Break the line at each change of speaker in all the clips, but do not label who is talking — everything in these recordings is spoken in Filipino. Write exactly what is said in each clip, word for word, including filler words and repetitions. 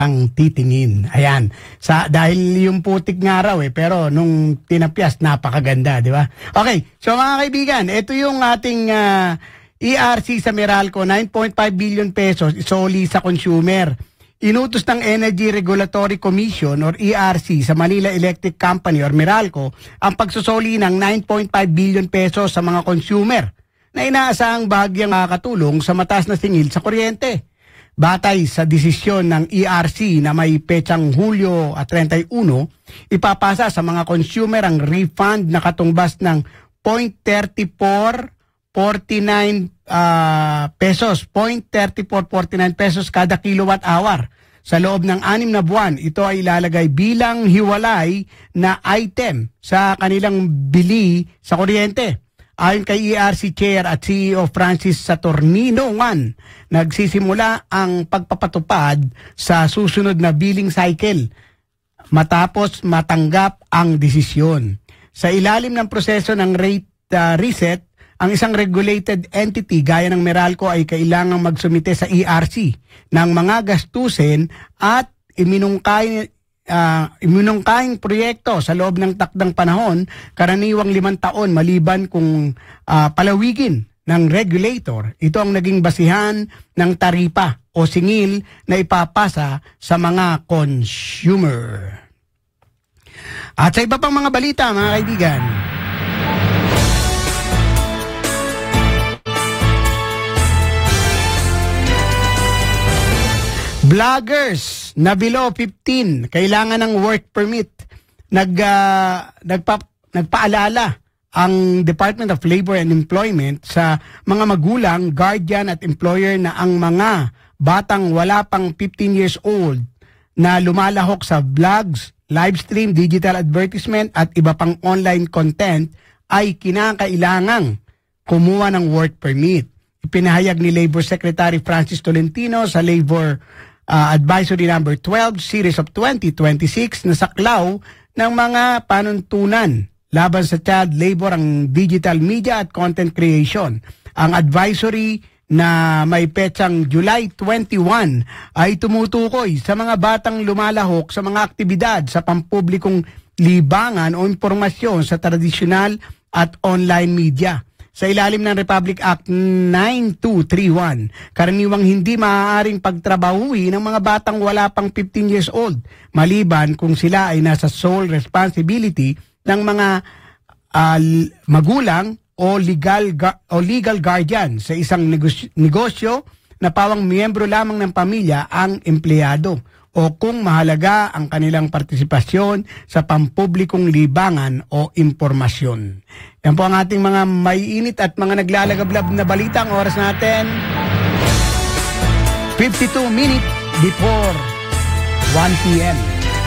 ang titingin. Ayan. Sa, dahil yung putik nga raw eh, pero nung tinapyas, napakaganda, di ba? Okay, so mga kaibigan, ito yung ating uh, E R C sa Meralco, nine point five billion pesos, isoli sa consumer. Inutos ng Energy Regulatory Commission or E R C sa Manila Electric Company or Meralco ang pagsusoli ng nine point five billion pesos sa mga consumer na inaasahang bahagyang makakatulong sa mataas na singil sa kuryente. Batay sa desisyon ng E R C na may petsang Hulyo thirty-one, ipapasa sa mga consumer ang refund na katumbas ng zero point three four four nine uh, pesos, zero point three four four nine pesos kada kilowatt hour. Sa loob ng anim na buwan, ito ay ilalagay bilang hiwalay na item sa kanilang bili sa kuryente. Ayon kay E R C Chair at C E O Francis Saturnino Juan, nagsisimula ang pagpapatupad sa susunod na billing cycle matapos matanggap ang desisyon. Sa ilalim ng proseso ng rate uh, reset, ang isang regulated entity gaya ng Meralco ay kailangang magsumite sa E R C ng mga gastusin at iminungkay Uh, iminungkahing proyekto sa loob ng takdang panahon, karaniwang limang taon maliban kung uh, palawigin ng regulator. Ito ang naging basihan ng taripa o singil na ipapasa sa mga consumer. At sa iba pang mga balita, mga kaibigan, vloggers na below fifteen, kailangan ng work permit. Nag, uh, nagpa, nagpaalala ang Department of Labor and Employment sa mga magulang, guardian at employer na ang mga batang wala pang fifteen years old na lumalahok sa vlogs, live stream, digital advertisement at iba pang online content ay kinakailangang kumuha ng work permit. Ipinahayag ni Labor Secretary Francis Tolentino sa Labor Uh, Advisory number twelve, series of twenty twenty-six na saklaw ng mga panuntunan laban sa child labor ang digital media at content creation. Ang advisory na may petsang July twenty-one ay tumutukoy sa mga batang lumalahok sa mga aktibidad sa pampublikong libangan o impormasyon sa tradisyonal at online media. Sa ilalim ng Republic Act nine two three one, karaniwang hindi maaaring pagtrabahuin ng mga batang wala pang fifteen years old, maliban kung sila ay nasa sole responsibility ng mga uh, magulang o legal, o legal guardian sa isang negosyo, negosyo na pawang miyembro lamang ng pamilya ang empleyado o kung mahalaga ang kanilang partisipasyon sa pampublikong libangan o impormasyon. Yan po ang ating mga maiinit at mga naglalagablab na balita. Ang oras natin, fifty-two minutes before one p m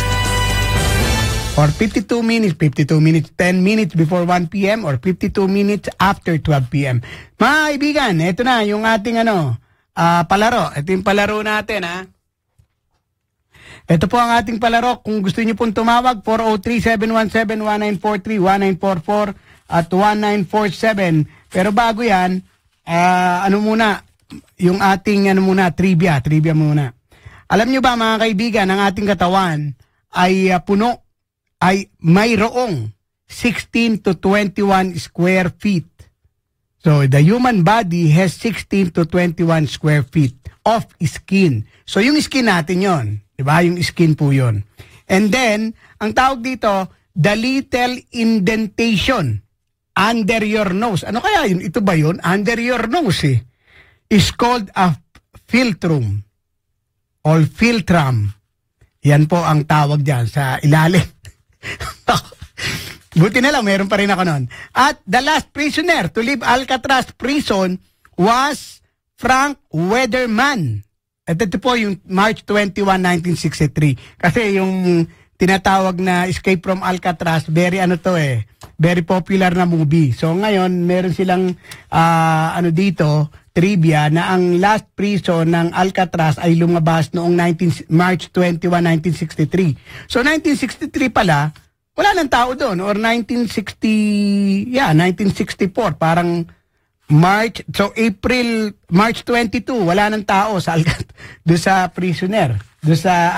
Or fifty-two minutes, fifty-two minutes, ten minutes before one p m or fifty-two minutes after twelve p m Mga kaibigan, ito na yung ating ano, uh, palaro. Ito yung palaro natin, ha. Ito po ang ating palaro. Kung gusto niyo pong tumawag, four oh three, seven one seven, one nine four three, one nine four four at one nine four seven. Pero bago yan, uh, ano muna, yung ating ano muna, trivia, trivia muna. Alam niyo ba mga kaibigan, ang ating katawan ay uh, puno, ay mayroong sixteen to twenty-one square feet. So the human body has sixteen to twenty-one square feet of skin. So yung skin natin yon. Diba? Yung skin po yun. And then, ang tawag dito, the little indentation under your nose. Ano kaya yun? Ito ba yun? Under your nose eh. Is called a philtrum or philtrum. Yan po ang tawag dyan sa ilalim. Buti na lang, meron pa rin ako nun. At the last prisoner to leave Alcatraz prison was Frank Wetherman. At ito po yung March twenty-first, nineteen sixty-three. Kasi yung tinatawag na Escape from Alcatraz, very ano to eh, very popular na movie. So ngayon, meron silang uh, ano dito, trivia na ang last prison ng Alcatraz ay lumabas noong March twenty-first, nineteen sixty-three. So nineteen sixty-three pala, wala nang tao doon. Or nineteen sixty, yeah, nineteen sixty-four, parang March, so April, March twenty-second, wala nang tao sa Alcatraz, doon sa prisoner, doon sa